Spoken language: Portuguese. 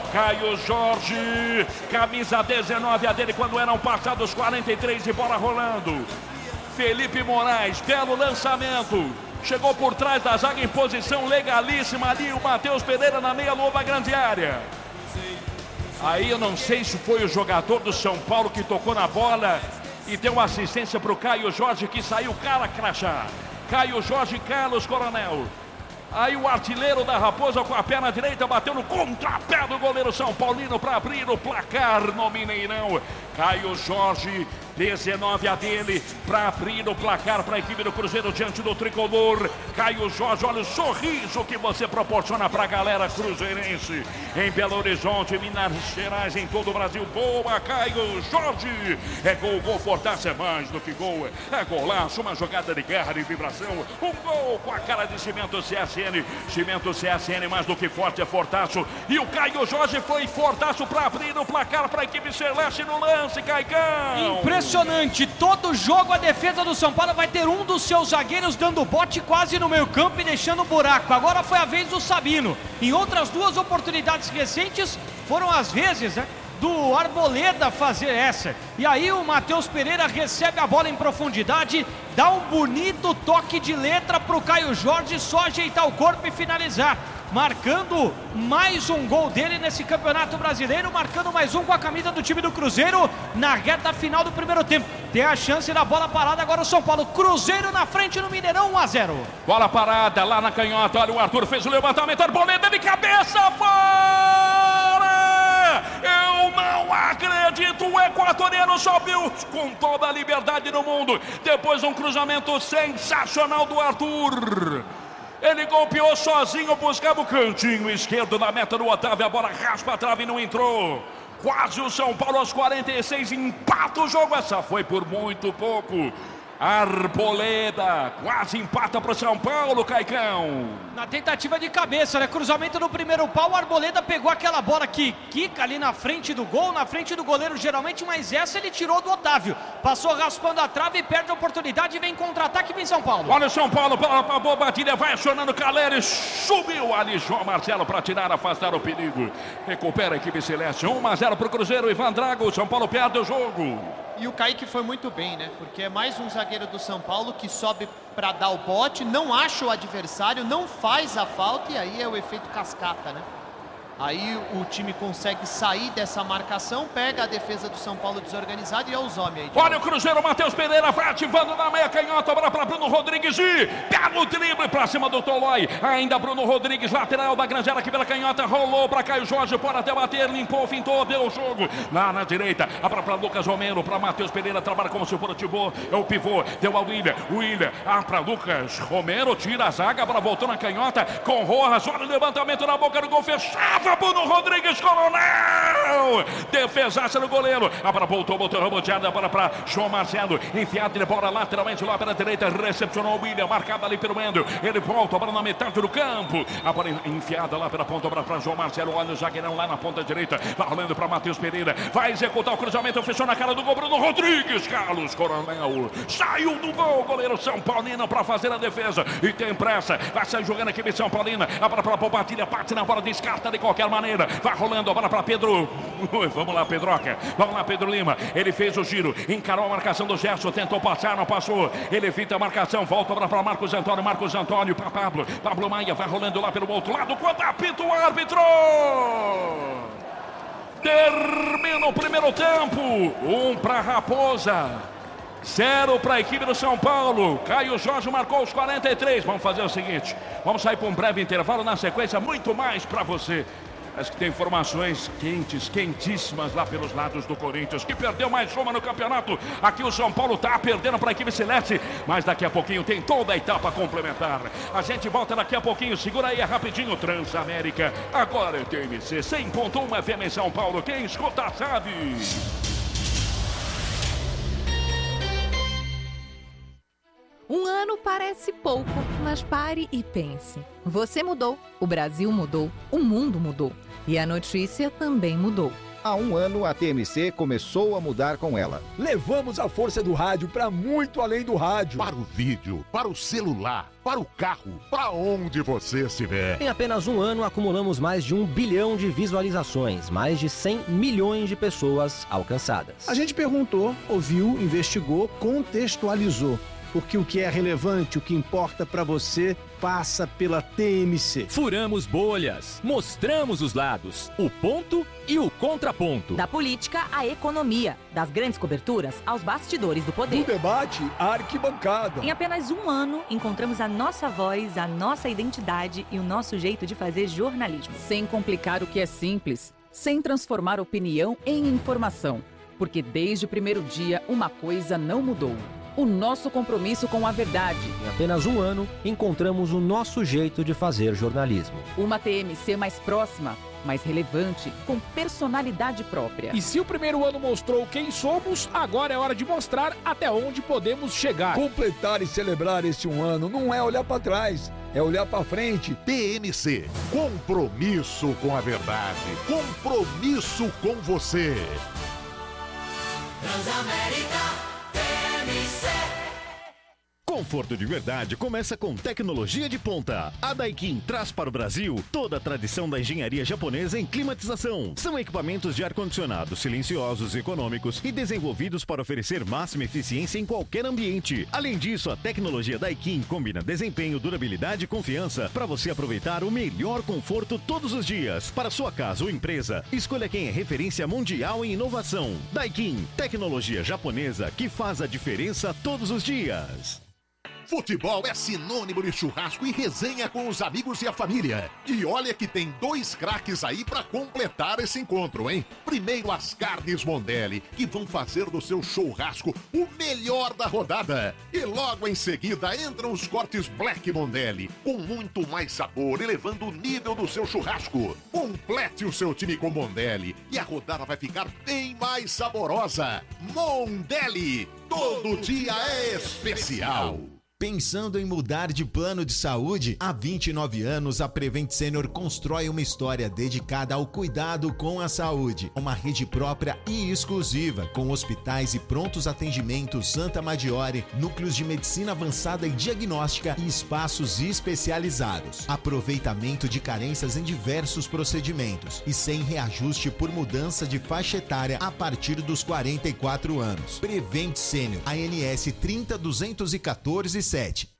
Caio Jorge, camisa 19 a dele quando eram passados 43 e bola rolando. Felipe Moraes, belo lançamento. Chegou por trás da zaga em posição legalíssima ali. O Matheus Pereira na meia lua, grande área. Aí eu não sei se foi o jogador do São Paulo que tocou na bola e deu uma assistência para o Caio Jorge, que saiu cara crachá. Caio Jorge, Carlos Coronel. Aí o artilheiro da Raposa com a perna direita bateu no contrapé do goleiro São Paulino para abrir o placar no Mineirão. Caio Jorge, 19 a dele, para abrir o placar para a equipe do Cruzeiro diante do tricolor. Caio Jorge, olha o sorriso que você proporciona para a galera cruzeirense em Belo Horizonte, Minas Gerais, em todo o Brasil. Boa, Caio Jorge! É gol, gol Fortaço é mais do que gol, é golaço, uma jogada de garra e vibração, um gol com a cara de Cimento CSN, Cimento CSN mais do que forte é Fortaço, e o Caio Jorge foi Fortaço para abrir o placar para a equipe celeste no lance, Caicão! Impressionante, todo jogo a defesa do São Paulo vai ter um dos seus zagueiros dando bote quase no meio campo e deixando buraco. Agora foi a vez do Sabino. Em outras duas oportunidades recentes foram as vezes, do Arboleda fazer essa. E aí o Matheus Pereira recebe a bola em profundidade, dá um bonito toque de letra pro Caio Jorge só ajeitar o corpo e finalizar. Marcando mais um gol dele nesse Campeonato Brasileiro, marcando mais um com a camisa do time do Cruzeiro na reta final do primeiro tempo. Tem a chance da bola parada agora o São Paulo. Cruzeiro na frente no Mineirão, 1-0. Bola parada lá na canhota, olha o Arthur fez o levantamento, Arboleda de cabeça, fora! Eu não acredito, o equatoriano subiu com toda a liberdade do mundo, depois um cruzamento sensacional do Arthur. Ele golpeou sozinho, buscava o cantinho esquerdo na meta do Otávio. A bola raspa a trave e não entrou. Quase o São Paulo aos 46 empata o jogo. Essa foi por muito pouco. Arboleda quase empata para o São Paulo, Caicão. Na tentativa de cabeça, cruzamento no primeiro pau, o Arboleda pegou aquela bola que quica ali na frente do gol, na frente do goleiro geralmente, mas essa ele tirou do Otávio. Passou raspando a trave, perde a oportunidade e vem contra-ataque, vem São Paulo. Olha o São Paulo, para a boa batida, vai acionando Caleri, subiu ali João Marcelo para tirar, afastar o perigo. Recupera a equipe celeste, 1-0 para o Cruzeiro, Ivan Drago, o São Paulo perde o jogo. E o Kaique foi muito bem, porque é mais um zagueiro do São Paulo que sobe para dar o bote, não acha o adversário, não faz a falta e aí é o efeito cascata, Aí o time consegue sair dessa marcação, pega a defesa do São Paulo desorganizada e é os homens aí. Olha o Cruzeiro, Matheus Pereira vai ativando na meia canhota, bola para Bruno Rodrigues e pega o drible para cima do Tolói. Ainda Bruno Rodrigues, lateral da Grangeira aqui pela canhota, rolou para Caio Jorge, pode até bater, limpou, fintou, deu o jogo. Lá na direita, abra para Lucas Romero, para Matheus Pereira, trabalha como se for o é o pivô, deu ao William, para Lucas Romero, tira a zaga, a bola voltou na canhota, com Rojas, olha o levantamento na boca do gol, fechava Bruno Rodrigues, Coronel, defesaça no goleiro, a bola voltou reboteada, a bola para João Marcelo, enfiada de bola lateralmente lá pela direita, recepcionou o William, marcada ali pelo Wendel, ele volta, a bola na metade do campo, a bola enfiada lá pela ponta, a bola para João Marcelo, olha o zagueirão lá na ponta direita, vai rolando para Matheus Pereira, vai executar o cruzamento, fechou na cara do gol, Bruno Rodrigues, Carlos Coronel, saiu do gol, goleiro São Paulino para fazer a defesa, e tem pressa, vai sair jogando a equipe São Paulina, a bola para a Bobatilha, bate na bola, descarta de qualquer maneira, vai rolando a bola para Pedro, vamos lá Pedroca, vamos lá Pedro Lima, ele fez o giro, encarou a marcação do Gerson, tentou passar, não passou, ele evita a marcação, volta para Marcos Antônio para Pablo Maia, vai rolando lá pelo outro lado, quando apita o árbitro, termina o primeiro tempo, 1 para Raposa, 0 para a equipe do São Paulo. Caio Jorge marcou os 43. Vamos fazer o seguinte, vamos sair para um breve intervalo, na sequência muito mais para você. Acho que tem informações quentíssimas lá pelos lados do Corinthians, que perdeu mais uma no campeonato. Aqui o São Paulo está perdendo para a equipe celeste, mas daqui a pouquinho tem toda a etapa complementar. A gente volta daqui a pouquinho, segura aí rapidinho. Transamérica, agora é TMC 100.1 FM em São Paulo, quem escuta sabe. Um ano parece pouco, mas pare e pense. Você mudou, o Brasil mudou, o mundo mudou. E a notícia também mudou. Há um ano, a TMC começou a mudar com ela. Levamos a força do rádio para muito além do rádio. Para o vídeo, para o celular, para o carro, para onde você estiver. Em apenas um ano, acumulamos mais de 1 bilhão de visualizações, mais de 100 milhões de pessoas alcançadas. A gente perguntou, ouviu, investigou, contextualizou. Porque o que é relevante, o que importa para você, passa pela TMC. Furamos bolhas, mostramos os lados, o ponto e o contraponto. Da política à economia, das grandes coberturas aos bastidores do poder. Do debate à arquibancada. Em apenas um ano, encontramos a nossa voz, a nossa identidade e o nosso jeito de fazer jornalismo. Sem complicar o que é simples, sem transformar opinião em informação. Porque desde o primeiro dia, uma coisa não mudou. O nosso compromisso com a verdade. Em apenas um ano, encontramos o nosso jeito de fazer jornalismo. Uma TMC mais próxima, mais relevante, com personalidade própria. E se o primeiro ano mostrou quem somos, agora é hora de mostrar até onde podemos chegar. Completar e celebrar esse um ano não é olhar para trás, é olhar para frente. TMC, compromisso com a verdade, compromisso com você. Transamérica. Conforto de verdade começa com tecnologia de ponta. A Daikin traz para o Brasil toda a tradição da engenharia japonesa em climatização. São equipamentos de ar-condicionado silenciosos, econômicos e desenvolvidos para oferecer máxima eficiência em qualquer ambiente. Além disso, a tecnologia Daikin combina desempenho, durabilidade e confiança para você aproveitar o melhor conforto todos os dias. Para sua casa ou empresa, escolha quem é referência mundial em inovação. Daikin, tecnologia japonesa que faz a diferença todos os dias. Futebol é sinônimo de churrasco e resenha com os amigos e a família. E olha que tem 2 craques aí para completar esse encontro, hein? Primeiro as carnes Mondelli, que vão fazer do seu churrasco o melhor da rodada. E logo em seguida entram os cortes Black Mondelli, com muito mais sabor, elevando o nível do seu churrasco. Complete o seu time com Mondelli e a rodada vai ficar bem mais saborosa. Mondelli, todo dia é especial. Pensando em mudar de plano de saúde? Há 29 anos, a Prevent Senior constrói uma história dedicada ao cuidado com a saúde. Uma rede própria e exclusiva, com hospitais e prontos atendimentos Santa Maggiore, núcleos de medicina avançada e diagnóstica e espaços especializados. Aproveitamento de carências em diversos procedimentos e sem reajuste por mudança de faixa etária a partir dos 44 anos. Prevent Senior, ANS 30214-7.